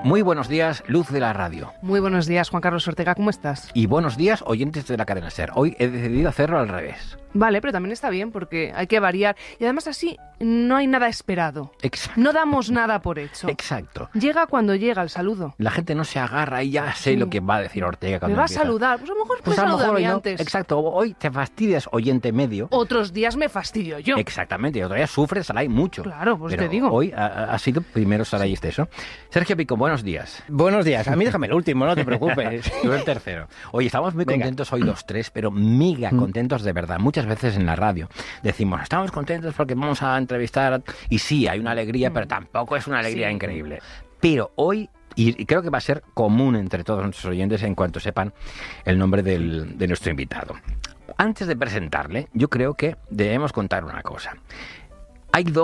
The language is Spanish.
Muy buenos días, luz de la radio. Muy buenos días, Juan Carlos Ortega, ¿cómo estás? Y buenos días, oyentes de la cadena SER. Hoy he decidido hacerlo al revés. Vale, pero también está bien porque hay que variar. Y además así no hay nada esperado. Exacto. No damos nada por hecho. Exacto. Llega cuando llega el saludo. La gente no se agarra y ya sé lo que va a decir Ortega cuando Me va empieza. a saludar. Pues a lo mejor Pues a lo salúdame mejor hoy no. antes. Exacto. Hoy te fastidias, oyente medio. Otros días me fastidio yo. Exactamente. Y otro día sufres, Saray, mucho. Claro, pues pero te digo. Hoy ha sido primero Saray eso. Sergio Pico, buenos días. Buenos días. A mí déjame el último, no te preocupes. Tú el tercero. Oye, estamos muy Venga. contentos hoy los tres, pero mega contentos de verdad. Muchas veces en la radio decimos, estamos contentos porque vamos a entrevistar. Y sí, hay una alegría, pero tampoco es una alegría increíble. Pero hoy, y creo que va a ser común entre todos nuestros oyentes en cuanto sepan el nombre de nuestro invitado. Antes de presentarle, yo creo que debemos contar una cosa. Hay dos